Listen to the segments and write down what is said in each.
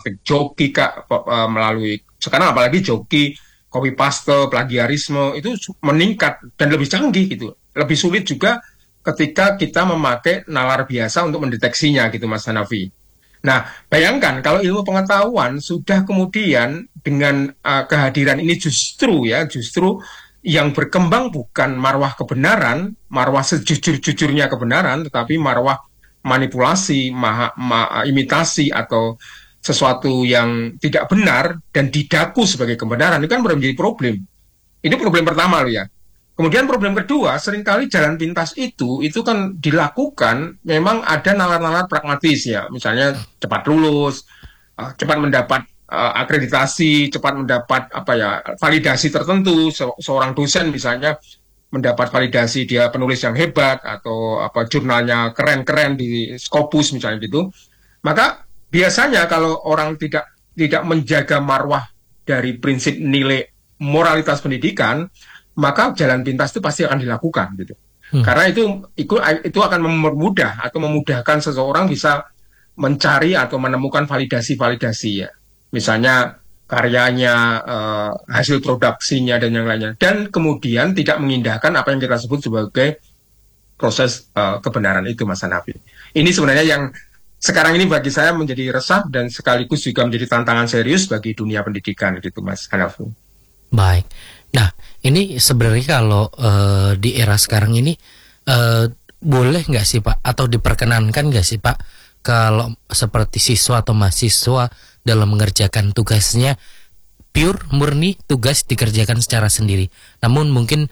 praktik joki Kak, melalui sekarang apalagi joki, copy paste, plagiarisme itu meningkat dan lebih canggih gitu. Lebih sulit juga ketika kita memakai nalar biasa untuk mendeteksinya gitu Mas Hanafi. Nah, bayangkan kalau ilmu pengetahuan sudah kemudian dengan kehadiran ini justru yang berkembang bukan marwah kebenaran, marwah sejujur-jujurnya kebenaran, tetapi marwah manipulasi, imitasi atau sesuatu yang tidak benar dan didaku sebagai kebenaran, itu kan menjadi problem. Ini problem pertama loh ya. Kemudian problem kedua, seringkali jalan pintas itu kan dilakukan memang ada nalar-nalar pragmatis ya, misalnya cepat lulus, cepat mendapat akreditasi, cepat mendapat apa ya validasi tertentu. Seorang dosen misalnya mendapat validasi dia penulis yang hebat atau apa jurnalnya keren-keren di Scopus misalnya gitu. Maka biasanya kalau orang tidak menjaga marwah dari prinsip nilai moralitas pendidikan, maka jalan pintas itu pasti akan dilakukan gitu. Karena itu akan mempermudah atau memudahkan seseorang bisa mencari atau menemukan validasi-validasi ya. Misalnya karyanya, hasil produksinya dan yang lainnya. Dan kemudian tidak mengindahkan apa yang kita sebut sebagai proses kebenaran itu Mas Hanafi. Ini sebenarnya yang sekarang ini bagi saya menjadi resah dan sekaligus juga menjadi tantangan serius bagi dunia pendidikan gitu Mas Hanafi. Baik. Nah, ini sebenarnya kalau di era sekarang ini boleh nggak sih Pak atau diperkenankan nggak sih Pak kalau seperti siswa atau mahasiswa dalam mengerjakan tugasnya pure murni tugas dikerjakan secara sendiri. Namun mungkin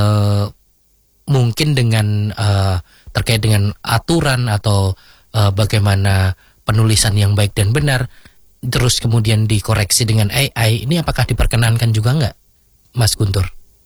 dengan terkait dengan aturan atau bagaimana penulisan yang baik dan benar, terus kemudian dikoreksi dengan AI, ini apakah diperkenankan juga nggak, Mas Guntur?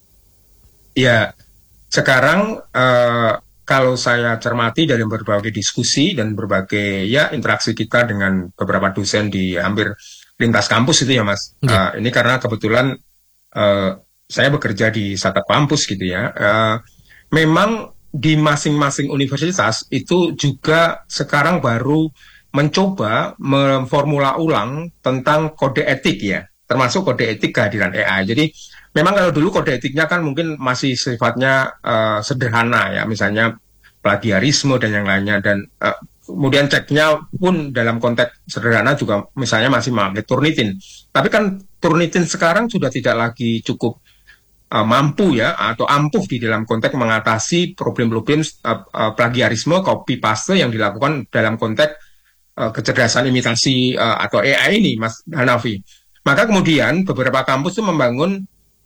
Ya, sekarang kalau saya cermati dari berbagai diskusi dan berbagai ya interaksi kita dengan beberapa dosen di hampir lintas kampus itu ya Mas. Ya. Ini karena kebetulan saya bekerja di satu kampus gitu ya. Memang di masing-masing universitas itu juga sekarang baru mencoba memformula ulang tentang kode etik ya, termasuk kode etik kehadiran AI. Jadi memang kalau dulu kode etiknya kan mungkin masih sifatnya sederhana ya, misalnya plagiarisme dan yang lainnya, dan kemudian ceknya pun dalam konteks sederhana juga misalnya masih memakai Turnitin. Tapi kan Turnitin sekarang sudah tidak lagi cukup mampu ya atau ampuh di dalam konteks mengatasi problem-problem plagiarisme, copy paste yang dilakukan dalam konteks kecerdasan imitasi atau AI ini, Mas Hanafi. Maka kemudian beberapa kampus itu membangun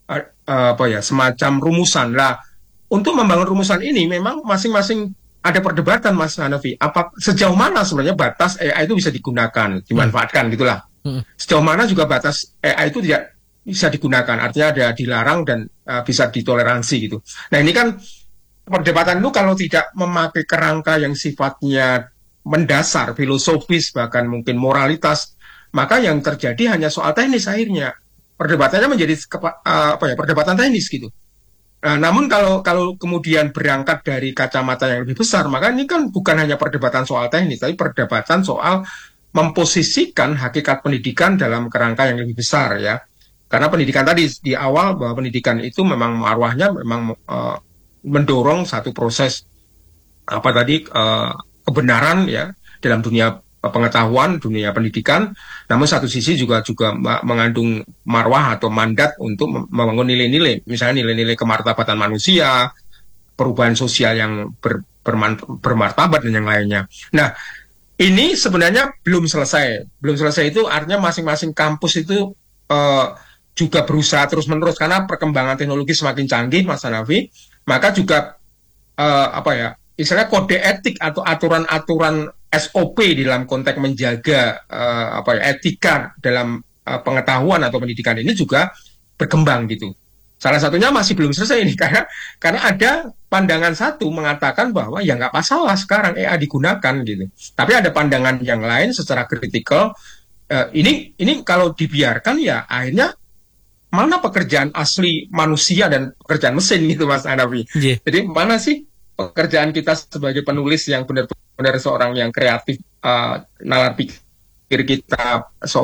semacam rumusan lah. Untuk membangun rumusan ini memang masing-masing ada perdebatan, Mas Hanafi. Sejauh mana sebenarnya batas AI itu bisa digunakan, dimanfaatkan gitulah. Sejauh mana juga batas AI itu tidak bisa digunakan, artinya ada dilarang dan bisa ditoleransi gitu. Nah ini kan perdebatan itu kalau tidak memakai kerangka yang sifatnya mendasar, filosofis, bahkan mungkin moralitas, maka yang terjadi hanya soal teknis akhirnya. Perdebatannya menjadi perdebatan teknis gitu. Namun kalau kemudian berangkat dari kacamata yang lebih besar, maka ini kan bukan hanya perdebatan soal teknis, tapi perdebatan soal memposisikan hakikat pendidikan dalam kerangka yang lebih besar ya. Karena pendidikan tadi di awal bahwa pendidikan itu memang arwahnya memang mendorong satu proses kebenaran ya dalam dunia pengetahuan, dunia pendidikan. Namun satu sisi juga mengandung marwah atau mandat untuk membangun nilai-nilai, misalnya nilai-nilai kemartabatan manusia, perubahan sosial yang bermartabat dan yang lainnya. Nah, ini sebenarnya belum selesai. Belum selesai itu artinya masing-masing kampus itu juga berusaha terus-menerus karena perkembangan teknologi semakin canggih, Mas Hanafi. Maka juga istilahnya kode etik atau aturan-aturan SOP di dalam konteks menjaga etika dalam pengetahuan atau pendidikan ini juga berkembang gitu. Salah satunya masih belum selesai ini karena ada pandangan satu mengatakan bahwa ya nggak masalah sekarang AI digunakan gitu. Tapi ada pandangan yang lain secara kritikal, ini kalau dibiarkan ya akhirnya mana pekerjaan asli manusia dan pekerjaan mesin gitu Mas Hanafi. Yeah. Jadi mana sih pekerjaan kita sebagai penulis yang benar-benar seorang yang kreatif, nalar pikir kita